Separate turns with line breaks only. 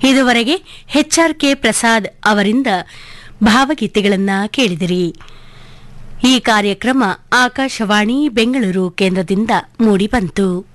ಇದುವರೆಗೆ ಎಚ್ಆರ್ಕೆ ಪ್ರಸಾದ್ ಅವರಿಂದ ಭಾವಗೀತೆಗಳನ್ನ ಕೇಳಿದಿರಿ. ಈ ಕಾರ್ಯಕ್ರಮ ಆಕಾಶವಾಣಿ ಬೆಂಗಳೂರು ಕೇಂದ್ರದಿಂದ ಮೂಡಿಬಂತು.